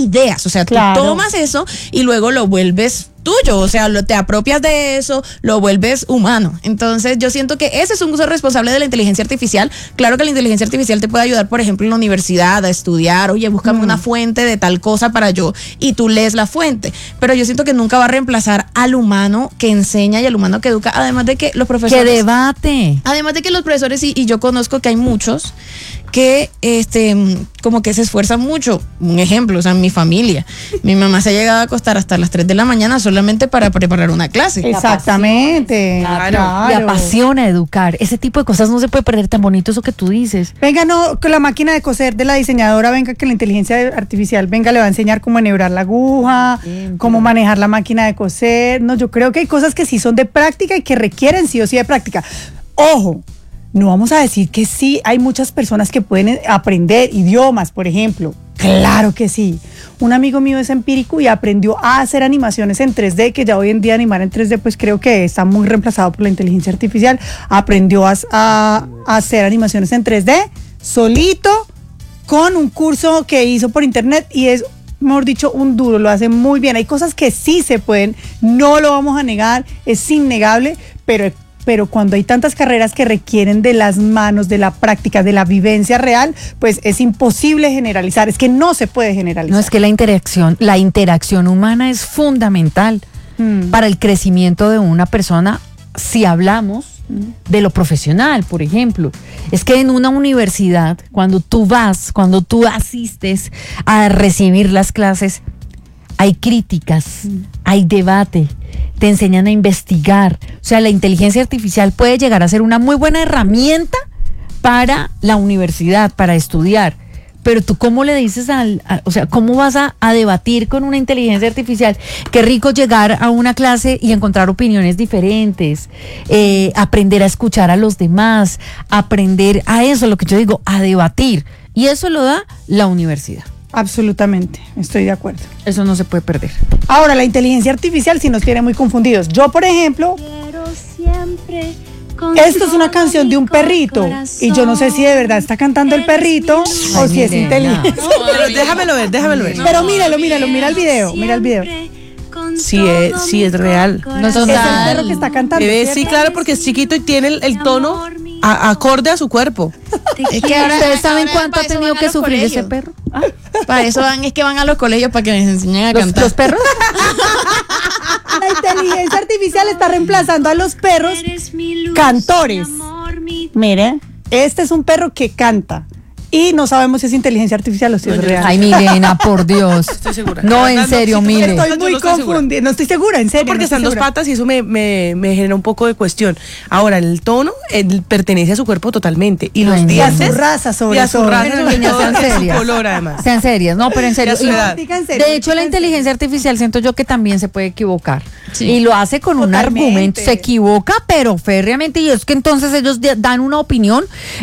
ideas, o sea, claro, tú tomas eso y luego lo vuelves tuyo, o sea, te apropias de eso, lo vuelves humano. Entonces yo siento que ese es un uso responsable de la inteligencia artificial. Claro que la inteligencia artificial te puede ayudar, por ejemplo, en la universidad a estudiar, oye, búscame una fuente de tal cosa para yo, y tú lees la fuente, pero yo siento que nunca va a reemplazar al humano que enseña y al humano que educa, además de que los profesores... ¡Que debate! Además de que los profesores, y yo conozco que hay muchos que como que se esfuerzan mucho. Un ejemplo, o sea, en mi familia, mi mamá se ha llegado a acostar hasta las 3 de la mañana solamente para preparar una clase. Exactamente. Claro. Le apasiona educar. Ese tipo de cosas no se puede perder, tan bonito eso que tú dices. Venga, no, con la máquina de coser de la diseñadora, venga, que la inteligencia artificial, venga, le va a enseñar cómo enhebrar la aguja, cómo manejar la máquina de coser. No, yo creo que hay cosas que sí son de práctica y que requieren sí o sí de práctica. Ojo, no vamos a decir que sí, hay muchas personas que pueden aprender idiomas, por ejemplo. Claro que sí. Un amigo mío es empírico y aprendió a hacer animaciones en 3D, que ya hoy en día animar en 3D pues creo que está muy reemplazado por la inteligencia artificial. Aprendió a hacer animaciones en 3D solito con un curso que hizo por internet y es, mejor dicho, un duro, lo hace muy bien. Hay cosas que sí se pueden, no lo vamos a negar, es innegable, pero cuando hay tantas carreras que requieren de las manos, de la práctica, de la vivencia real, pues es imposible generalizar, es que no se puede generalizar. No, es que la interacción humana es fundamental para el crecimiento de una persona, si hablamos de lo profesional, por ejemplo. Es que en una universidad, cuando tú asistes a recibir las clases, hay críticas, hay debate, te enseñan a investigar. O sea, la inteligencia artificial puede llegar a ser una muy buena herramienta para la universidad, para estudiar. Pero tú, ¿cómo le dices o sea, cómo vas a debatir con una inteligencia artificial? Qué rico llegar a una clase y encontrar opiniones diferentes, aprender a escuchar a los demás, aprender a eso, lo que yo digo, a debatir. Y eso lo da la universidad. Absolutamente, estoy de acuerdo. Eso no se puede perder. Ahora, la inteligencia artificial sí nos tiene muy confundidos. Yo, por ejemplo, esto es una canción de un perrito y yo no sé si de verdad está cantando el perrito o si es inteligente. No, pero déjamelo ver. Pero mira el video. Sí es real. No es el perro que está cantando. Sí, claro, porque es chiquito y tiene el tono acorde a su cuerpo. Es que ahora, ¿ustedes saben cuánto ha tenido que sufrir ese perro? Para eso es que van a los colegios para que les enseñen a cantar. ¿Los perros? La inteligencia artificial está reemplazando a los perros cantores. Mire, este es un perro que canta y no sabemos si es inteligencia artificial o si es real. Ay, Milena, por Dios. Estoy segura. No, en serio, Mile. Estoy muy confundida. No estoy segura, en serio. Porque están dos patas y eso me genera un poco de cuestión. Ahora, el tono pertenece a su cuerpo totalmente. Y los y a dientes. su raza, sobre y a su todo. raza, Niñas, sean y a su serias. color, además. Sean serias, no, pero en serio. Y a su edad. De hecho, la inteligencia artificial siento yo que también se puede equivocar. Sí. Y lo hace con un argumento. Se equivoca, pero férreamente. Y es que entonces ellos dan una opinión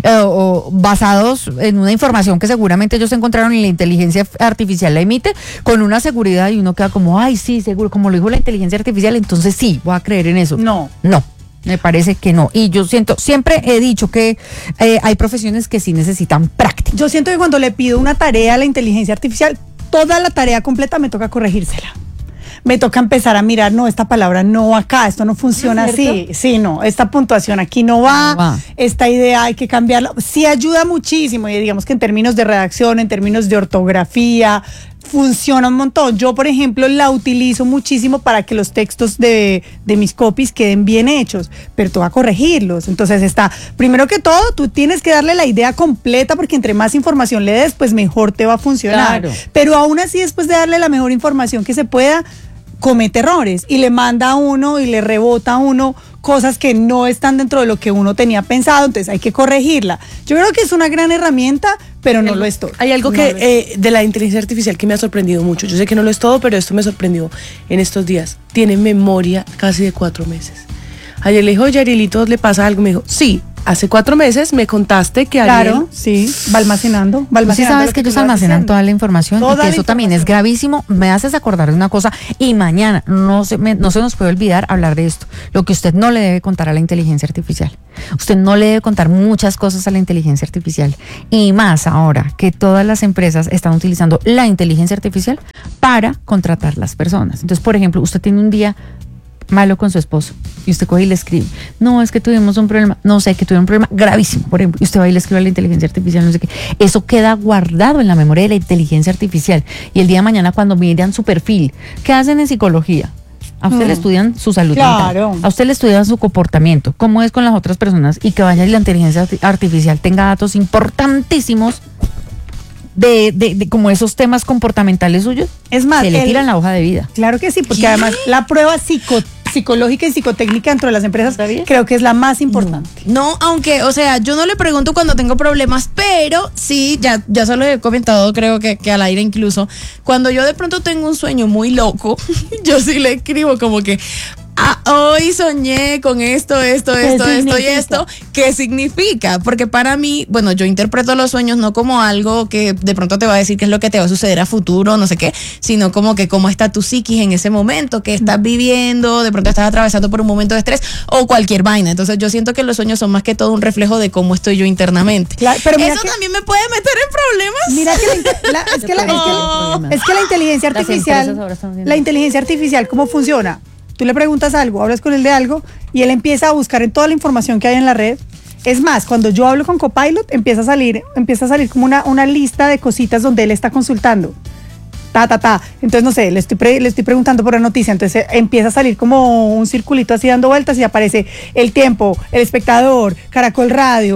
basados en una información que seguramente ellos encontraron y la inteligencia artificial la emite con una seguridad y uno queda como, ay, sí, seguro, como lo dijo la inteligencia artificial, entonces sí, voy a creer en eso. No. Me parece que no. Y yo siempre he dicho que hay profesiones que sí necesitan práctica. Yo siento que cuando le pido una tarea a la inteligencia artificial, toda la tarea completa me toca corregírsela. Me toca empezar a mirar, no, esta palabra no va acá, esto no funciona así. Sí, no, esta puntuación aquí no va, esta idea hay que cambiarla. Sí ayuda muchísimo y digamos que en términos de redacción, en términos de ortografía, funciona un montón. Yo, por ejemplo, la utilizo muchísimo para que los textos de mis copies queden bien hechos, pero tú vas a corregirlos. Entonces primero que todo, tú tienes que darle la idea completa porque entre más información le des, pues mejor te va a funcionar. Claro. Pero aún así, después de darle la mejor información que se pueda, comete errores y le manda a uno y le rebota a uno cosas que no están dentro de lo que uno tenía pensado, entonces hay que corregirla. Yo creo que es una gran herramienta, pero no lo es todo. Hay algo de la inteligencia artificial que me ha sorprendido mucho. Yo sé que no lo es todo, pero esto me sorprendió en estos días. Tiene memoria casi de 4 meses. Ayer le dijo, Yarilito, ¿le pasa algo? Me dijo, sí, hace 4 meses me contaste que Claro, sí, va almacenando. Va Tú sí almacenando sabes lo que tú ellos vas almacenan diciendo. toda la información y Toda que la eso también es información. gravísimo. Me haces acordar de una cosa y mañana no se nos puede olvidar hablar de esto. Lo que usted no le debe contar a la inteligencia artificial. Usted no le debe contar muchas cosas a la inteligencia artificial. Y más ahora que todas las empresas están utilizando la inteligencia artificial para contratar las personas. Entonces, por ejemplo, usted tiene un día malo con su esposo y usted coge y le escribe, no, es que tuvimos un problema, no sé, que tuvieron un problema gravísimo, por ejemplo, y usted va y le escribe a la inteligencia artificial, no sé qué, eso queda guardado en la memoria de la inteligencia artificial y el día de mañana cuando miran su perfil, ¿qué hacen en psicología? A usted le estudian su salud Claro. mental, a usted le estudian su comportamiento, cómo es con las otras personas y que vaya y la inteligencia artificial tenga datos importantísimos de como esos temas comportamentales suyos, Es más, se le tiran la hoja de vida. Claro que sí, porque además la prueba psicológica y psicotécnica dentro de las empresas ¿Sabía? creo que es la más importante. No, aunque, o sea, yo no le pregunto cuando tengo problemas, pero sí, ya se lo he comentado, creo que al aire incluso, cuando yo de pronto tengo un sueño muy loco, yo sí le escribo como que, hoy soñé con esto y significa? esto. ¿Qué significa? Porque para mí, bueno, yo interpreto los sueños no como algo que de pronto te va a decir qué es lo que te va a suceder a futuro, no sé qué, sino como que cómo está tu psiquis en ese momento, qué estás viviendo, de pronto estás atravesando por un momento de estrés o cualquier vaina. Entonces yo siento que los sueños son más que todo un reflejo de cómo estoy yo internamente. Claro, pero mira Eso que- también me puede meter en problemas. Mira que es que la inteligencia Las artificial, empresas ahora están haciendo la inteligencia artificial, ¿cómo funciona? Tú le preguntas algo, hablas con él de algo y él empieza a buscar en toda la información que hay en la red. Es más, cuando yo hablo con Copilot, empieza a salir como una lista de cositas donde él está consultando. Entonces, no sé, le estoy preguntando por la noticia, entonces empieza a salir como un circulito así dando vueltas y aparece El Tiempo, El Espectador, Caracol Radio,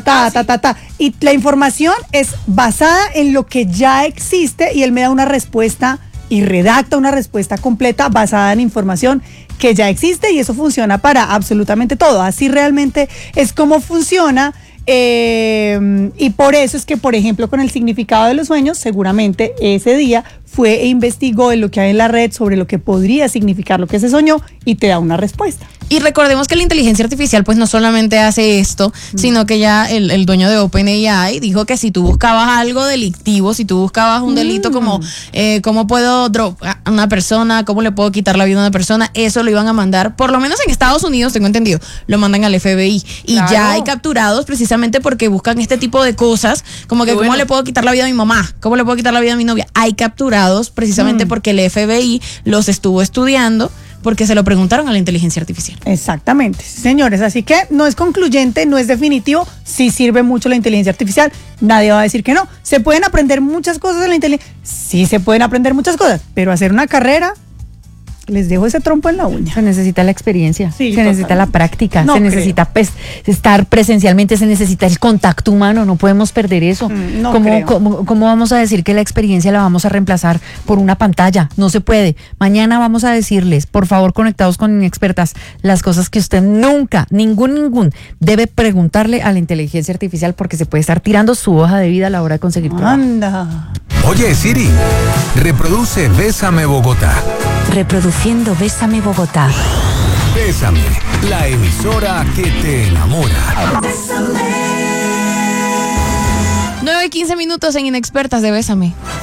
Y la información es basada en lo que ya existe y él me da una respuesta y redacta una respuesta completa basada en información que ya existe y eso funciona para absolutamente todo. Así realmente es como funciona. Y por eso es que, por ejemplo, con el significado de los sueños, seguramente ese día fue e investigó en lo que hay en la red sobre lo que podría significar lo que se soñó y te da una respuesta. Y recordemos que la inteligencia artificial pues no solamente hace esto, sino que ya el dueño de OpenAI dijo que si tú buscabas algo delictivo, si tú buscabas un delito como cómo puedo drogar a una persona, cómo le puedo quitar la vida a una persona, eso lo iban a mandar, por lo menos en Estados Unidos, tengo entendido, lo mandan al FBI. Y Claro. ya hay capturados precisamente porque buscan este tipo de cosas, como que cómo le puedo quitar la vida a mi mamá, cómo le puedo quitar la vida a mi novia. Hay capturados precisamente porque el FBI los estuvo estudiando porque se lo preguntaron a la inteligencia artificial. Exactamente, señores. Así que no es concluyente, no es definitivo. Sí sirve mucho la inteligencia artificial. Nadie va a decir que no. ¿Se pueden aprender muchas cosas en la inteligencia? Sí, se pueden aprender muchas cosas, pero hacer una carrera, les dejo ese trompo en la uña. Se necesita la experiencia, Sí, se necesita la totalmente. práctica, No se creo. necesita estar presencialmente, se necesita el contacto humano, no podemos perder eso. No ¿Cómo, creo. cómo vamos a decir que la experiencia la vamos a reemplazar por una pantalla? No se puede. Mañana vamos a decirles, por favor, conectados con Inexpertas, las cosas que usted nunca, ningún, debe preguntarle a la inteligencia artificial porque se puede estar tirando su hoja de vida a la hora de conseguir trabajo. Anda. Oye, Siri, reproduce Bésame Bogotá. Reproduciendo Bésame Bogotá. Bésame, la emisora que te enamora. 9:15 en Inexpertas de Bésame.